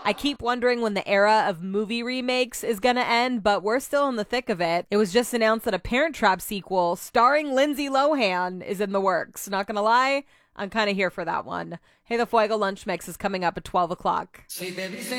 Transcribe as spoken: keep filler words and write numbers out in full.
I keep wondering when the era of movie remakes is gonna end, but we're still in the thick of it. It was just announced that a Parent Trap sequel starring Lindsay Lohan is in the works. Not gonna lie, I'm kind of here for that one. Hey, the Fuego Lunch Mix is coming up at twelve o'clock.